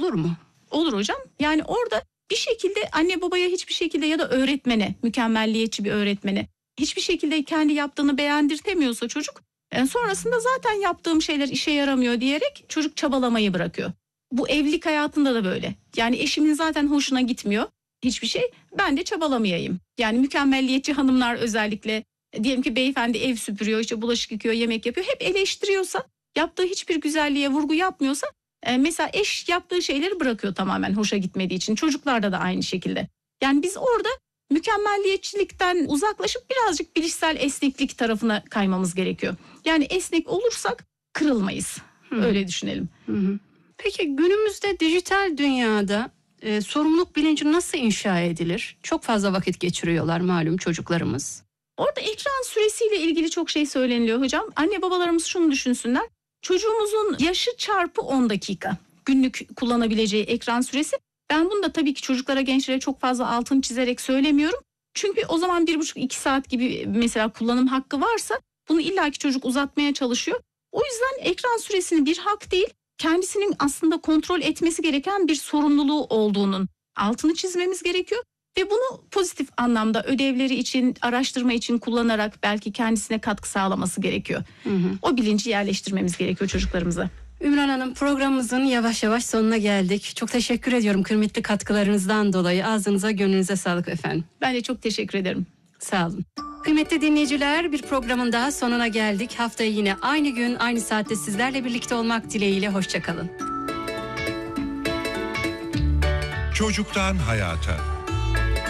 olur mu? Olur hocam. Yani orada bir şekilde anne babaya hiçbir şekilde ya da öğretmene, mükemmelliyetçi bir öğretmene hiçbir şekilde kendi yaptığını beğendirtemiyorsa çocuk, sonrasında zaten yaptığım şeyler işe yaramıyor diyerek çocuk çabalamayı bırakıyor. Bu evlilik hayatında da böyle. Yani eşimin zaten hoşuna gitmiyor hiçbir şey. Ben de çabalamayayım. Yani mükemmelliyetçi hanımlar özellikle, diyelim ki beyefendi ev süpürüyor, işte bulaşık yıkıyor, yemek yapıyor. Hep eleştiriyorsa, yaptığı hiçbir güzelliğe vurgu yapmıyorsa, mesela eş yaptığı şeyleri bırakıyor tamamen hoşa gitmediği için. Çocuklarda da aynı şekilde. Yani biz orada mükemmelliyetçilikten uzaklaşıp birazcık bilişsel esneklik tarafına kaymamız gerekiyor. Yani esnek olursak kırılmayız. Öyle düşünelim. Peki günümüzde dijital dünyada sorumluluk bilinci nasıl inşa edilir? Çok fazla vakit geçiriyorlar malum çocuklarımız. Orada ekran süresiyle ilgili çok şey söyleniliyor hocam. Anne babalarımız şunu düşünsünler. Çocuğumuzun yaşı çarpı 10 dakika günlük kullanabileceği ekran süresi. Ben bunu da tabii ki çocuklara, gençlere çok fazla altını çizerek söylemiyorum. Çünkü o zaman 1,5-2 saat gibi mesela kullanım hakkı varsa bunu illaki çocuk uzatmaya çalışıyor. O yüzden ekran süresini bir hak değil, kendisinin aslında kontrol etmesi gereken bir sorumluluğu olduğunun altını çizmemiz gerekiyor. Ve bunu pozitif anlamda ödevleri için, araştırma için kullanarak belki kendisine katkı sağlaması gerekiyor. O bilinci yerleştirmemiz gerekiyor çocuklarımıza. Ümran Hanım, programımızın yavaş yavaş sonuna geldik. Çok teşekkür ediyorum kıymetli katkılarınızdan dolayı. Ağzınıza, gönlünüze sağlık efendim. Ben de çok teşekkür ederim. Sağ olun. Kıymetli dinleyiciler, bir programın daha sonuna geldik. Haftaya yine aynı gün, aynı saatte sizlerle birlikte olmak dileğiyle. Hoşça kalın. Çocuktan hayata.